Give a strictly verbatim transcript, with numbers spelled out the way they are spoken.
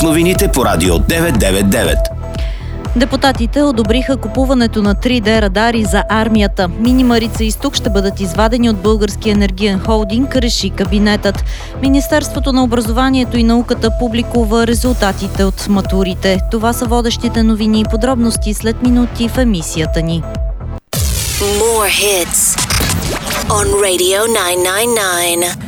новините по Радио деветsto девет и девет. Депутатите одобриха купуването на три Д радари за армията. Мини Марица изток ще бъдат извадени от Българския енергиен холдинг, реши кабинетът. Министерството на образованието и науката публикува резултатите от матурите. Това са водещите новини и подробности след минути в емисията ни. More hits on Radio nine nine nine.